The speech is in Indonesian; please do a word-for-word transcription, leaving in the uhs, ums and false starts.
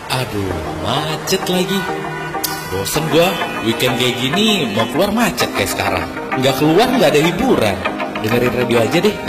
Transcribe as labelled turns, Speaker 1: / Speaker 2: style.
Speaker 1: Aduh, macet lagi. Bosen gua, weekend kayak gini mau keluar macet kayak sekarang. Nggak keluar nggak ada hiburan. Dengerin radio aja deh.